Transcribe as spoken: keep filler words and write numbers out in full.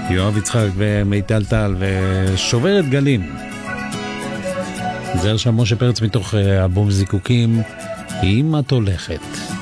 יואב יצחק ומיטל טל ושוברת גלים. זה עכשיו משה פרץ מתוך אלבום זיקוקים, אם את הולכת.